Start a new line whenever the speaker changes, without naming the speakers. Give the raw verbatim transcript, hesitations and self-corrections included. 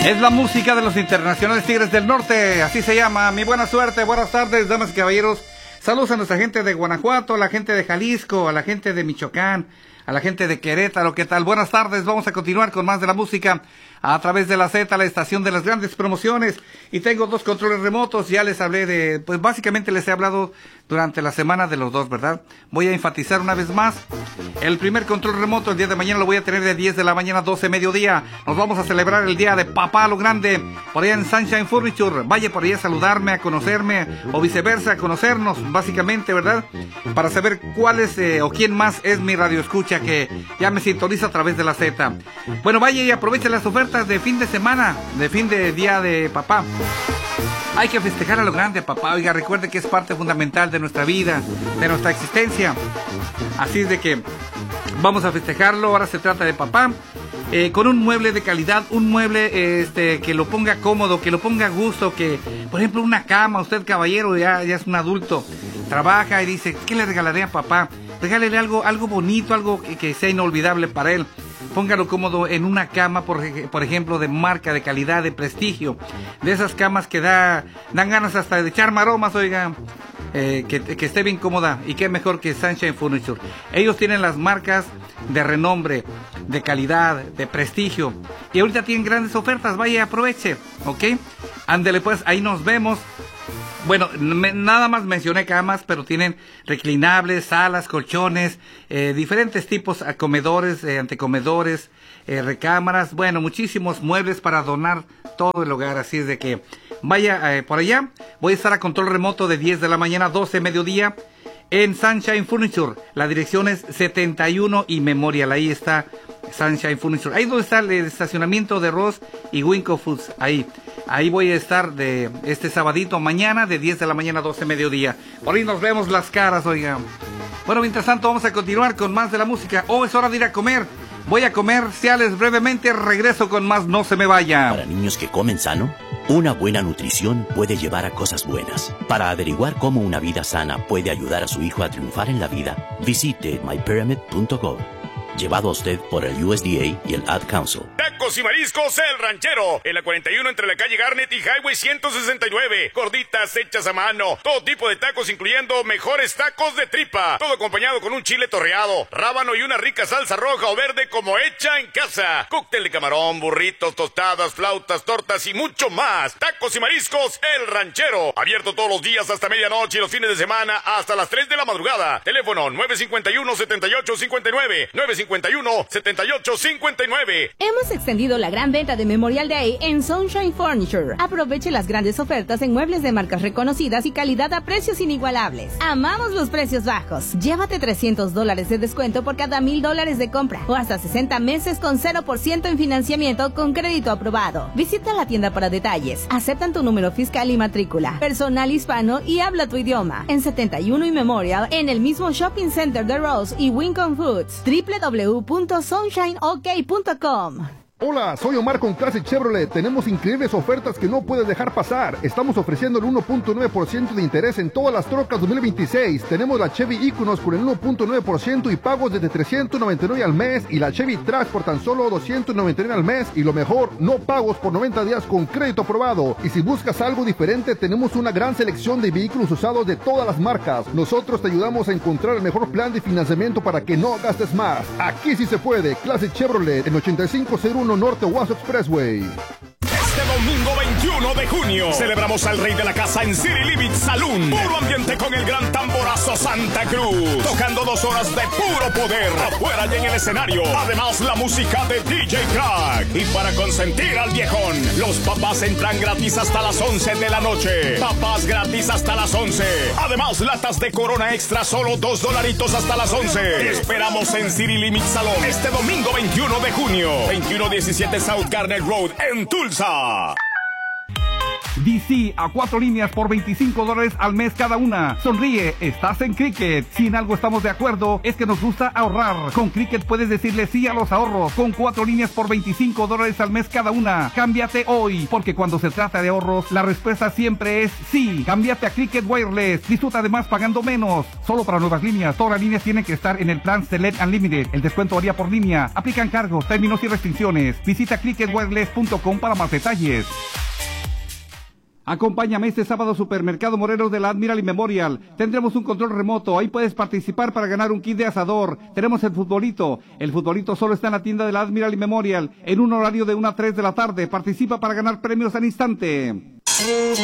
Es la música de los Internacionales Tigres del Norte, así se llama. Mi buena suerte, buenas tardes, damas y caballeros. Saludos a nuestra gente de Guanajuato, a la gente de Jalisco, a la gente de Michoacán, a la gente de Querétaro. ¿Qué tal? Buenas tardes, vamos a continuar con más de la música a través de la Z, la estación de las grandes promociones. Y tengo dos controles remotos, ya les hablé de, pues básicamente les he hablado durante la semana de los dos, ¿verdad? Voy a enfatizar una vez más, el primer control remoto el día de mañana lo voy a tener de diez de la mañana a doce mediodía. Nos vamos a celebrar el día de Papá a lo grande, por allá en Sunshine Furniture. Vaya por allá a saludarme, a conocerme, o viceversa, a conocernos, básicamente, ¿verdad? Para saber cuál es, eh, o quién más es mi radioescucha que ya me sintoniza a través de la Z. Bueno, vaya y aproveche las ofertas de fin de semana, de fin de día de papá. Hay que festejar a lo grande, papá. Oiga, recuerde que es parte fundamental de nuestra vida, de nuestra existencia. Así es de que vamos a festejarlo. Ahora se trata de papá, eh, con un mueble de calidad, un mueble eh, este que lo ponga cómodo, que lo ponga a gusto, que, por ejemplo, una cama. Usted, caballero, ya, ya es un adulto, trabaja y dice, ¿qué le regalaré a papá? Regálele algo, algo bonito, algo que, que sea inolvidable para él. Póngalo cómodo en una cama, por, por ejemplo, de marca, de calidad, de prestigio. De esas camas que da, dan ganas hasta de echar maromas, oiga. Eh, que, que esté bien cómoda. Y qué mejor que Sunshine Furniture. Ellos tienen las marcas de renombre, de calidad, de prestigio. Y ahorita tienen grandes ofertas. Vaya y aproveche, ¿ok? Ándele pues, ahí nos vemos. Bueno, me, nada más mencioné camas, pero tienen reclinables, salas, colchones, eh, diferentes tipos, comedores, eh, antecomedores, eh, recámaras, bueno, muchísimos muebles para adornar todo el hogar. Así es de que vaya eh, por allá. Voy a estar a control remoto de diez de la mañana a doce mediodía en Sunshine Furniture. La dirección es setenta y uno y Memorial, ahí está Sunshine Furniture. Ahí donde está el estacionamiento de Ross y Winco Foods, ahí. Ahí voy a estar de este sabadito mañana de diez de la mañana a doce mediodía. Por ahí nos vemos las caras, oiga. Bueno, mientras tanto vamos a continuar con más de la música. Oh, es hora de ir a comer. Voy a comerciales brevemente, regreso con más, no se me vaya.
Para niños que comen sano, una buena nutrición puede llevar a cosas buenas. Para averiguar cómo una vida sana puede ayudar a su hijo a triunfar en la vida, visite my pyramid punto gov. Llevado a usted por el U S D A y el Ad Council.
Tacos y mariscos El Ranchero, en la cuarenta y uno entre la calle Garnet y Highway ciento sesenta y nueve. Gorditas hechas a mano, todo tipo de tacos incluyendo mejores tacos de tripa. Todo acompañado con un chile torreado, rábano y una rica salsa roja o verde como hecha en casa. Cóctel de camarón, burritos, tostadas, flautas, tortas y mucho más. Tacos y mariscos El Ranchero, abierto todos los días hasta medianoche y los fines de semana hasta las tres de la madrugada. Teléfono nueve cinco uno, siete ocho cinco nueve, nueve cinco uno, siete ocho cinco nueve.
Hemos extendido la gran venta de Memorial Day en Sunshine Furniture. Aproveche las grandes ofertas en muebles de marcas reconocidas y calidad a precios inigualables. Amamos los precios bajos. Llévate trescientos dólares de descuento por cada mil dólares de compra o hasta sesenta meses con cero por ciento en financiamiento con crédito aprobado. Visita la tienda para detalles. Aceptan tu número fiscal y matrícula. Personal hispano y habla tu idioma. En setenta y uno y Memorial, en el mismo Shopping Center de Rose y Winco Foods. w w w punto sunshine ok punto com.
Hola, soy Omar con Classic Chevrolet. Tenemos increíbles ofertas que no puedes dejar pasar. Estamos ofreciendo el uno punto nueve por ciento de interés en todas las trocas dos mil veintiséis. Tenemos la Chevy Equinox con el uno punto nueve por ciento y pagos desde trescientos noventa y nueve al mes, y la Chevy Trax por tan solo doscientos noventa y nueve al mes, y lo mejor, no pagos por noventa días con crédito aprobado. Y si buscas algo diferente, tenemos una gran selección de vehículos usados de todas las marcas. Nosotros te ayudamos a encontrar el mejor plan de financiamiento para que no gastes más. Aquí sí se puede. Classic Chevrolet en ochenta y cinco cero uno Norte Waso Expressway.
Este domingo veintiuno de junio celebramos al rey de la casa en City Limit Saloon. Puro ambiente con el gran tamborazo Santa Cruz, tocando dos horas de puro poder afuera y en el escenario. Además la música de D J Crack. Y para consentir al viejón, los papás entran gratis hasta las once de la noche. Papás gratis hasta las once. Además latas de Corona Extra solo dos dolaritos hasta las once. Te esperamos en City Limit Salón este domingo veintiuno de junio, veintiuno diecisiete South Garnet Road en Tulsa.
D C a cuatro líneas por veinticinco dólares al mes cada una. Sonríe, estás en Cricket. Si en algo estamos de acuerdo, es que nos gusta ahorrar. Con Cricket puedes decirle sí a los ahorros. Con cuatro líneas por veinticinco dólares al mes cada una. Cámbiate hoy, porque cuando se trata de ahorros, la respuesta siempre es sí. Cámbiate a Cricket Wireless. Disfruta además pagando menos. Solo para nuevas líneas. Todas las líneas tienen que estar en el plan Select Unlimited. El descuento varía por línea. Aplican cargos, términos y restricciones. Visita cricket wireless punto com para más detalles. Acompáñame este sábado a Supermercado Morelos de la Admiral y Memorial. Tendremos un control remoto. Ahí puedes participar para ganar un kit de asador. Tenemos el futbolito. El futbolito solo está en la tienda de la Admiral y Memorial en un horario de una a tres de la tarde. Participa para ganar premios al instante.